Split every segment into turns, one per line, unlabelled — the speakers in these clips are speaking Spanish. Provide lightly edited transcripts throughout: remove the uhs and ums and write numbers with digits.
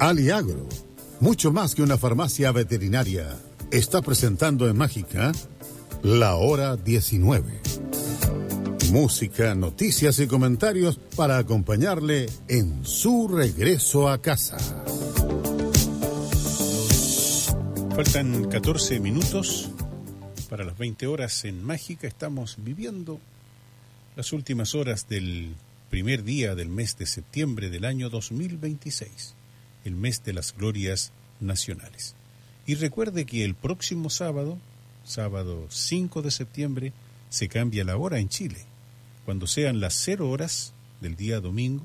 Aliagro, mucho más que una farmacia veterinaria, está presentando en Mágica La Hora 19. Música, noticias y comentarios para acompañarle en su regreso a casa.
Faltan 14 minutos para las 20 horas en Mágica. Estamos viviendo las últimas horas del primer día del mes de septiembre del año 2026, el mes de las glorias nacionales. Y recuerde que el próximo sábado 5 de septiembre, se cambia la hora en Chile. Cuando sean las 0 horas del día domingo,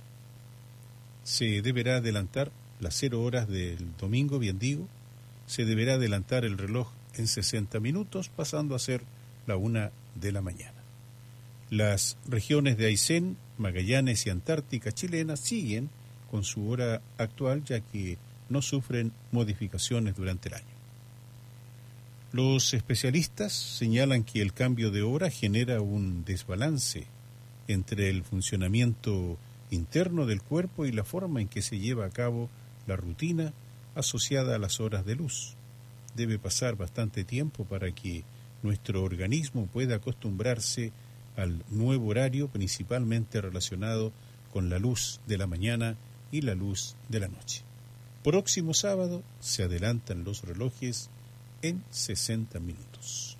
se deberá adelantar las 0 horas del domingo, bien digo, se deberá adelantar el reloj en 60 minutos, pasando a ser la 1 de la mañana. Las regiones de Aysén, Magallanes y Antártica chilena siguen con su hora actual, ya que no sufren modificaciones durante el año. Los especialistas señalan que el cambio de hora genera un desbalance entre el funcionamiento interno del cuerpo y la forma en que se lleva a cabo la rutina asociada a las horas de luz. Debe pasar bastante tiempo para que nuestro organismo pueda acostumbrarse al nuevo horario, principalmente relacionado con la luz de la mañana y la luz de la noche. Próximo sábado se adelantan los relojes en 60 minutos.